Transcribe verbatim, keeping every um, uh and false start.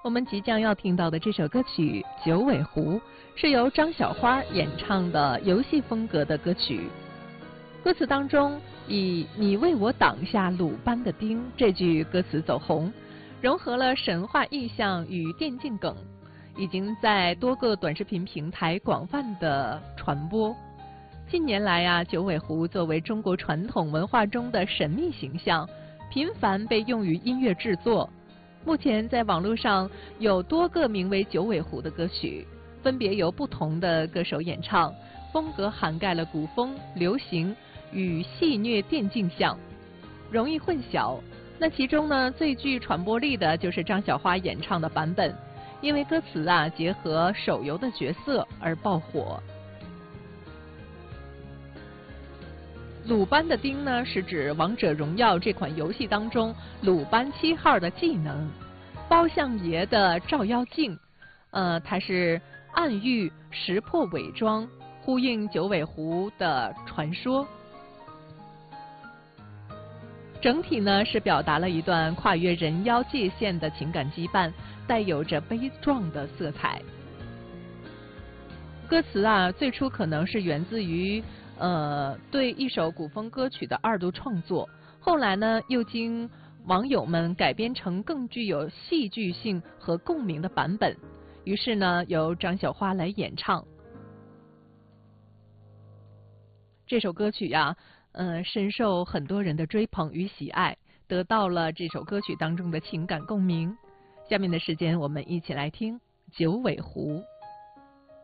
我们即将要听到的这首歌曲《九尾狐》是由张小花演唱的游戏风格的歌曲。歌词当中以“你为我挡下鲁班的钉”这句歌词走红，融合了神话意象与电竞梗，已经在多个短视频平台广泛的传播。近年来啊，九尾狐作为中国传统文化中的神秘形象，频繁被用于音乐制作。目前在网络上有多个名为九尾狐的歌曲，分别由不同的歌手演唱，风格涵盖了古风、流行与戏谑电竞项，容易混淆。那其中呢，最具传播力的就是张小花演唱的版本，因为歌词啊结合手游的角色而爆火。鲁班的钉呢，是指王者荣耀这款游戏当中鲁班七号的技能，包相爷的照妖镜，呃，它是暗喻识破伪装，呼应九尾狐的传说。整体呢是表达了一段跨越人妖界限的情感羁绊，带有着悲壮的色彩。歌词啊，最初可能是源自于呃对一首古风歌曲的二度创作，后来呢又经网友们改编成更具有戏剧性和共鸣的版本，于是呢由张小花来演唱。这首歌曲呀、啊，呃，深受很多人的追捧与喜爱，得到了这首歌曲当中的情感共鸣。下面的时间，我们一起来听《九尾狐》。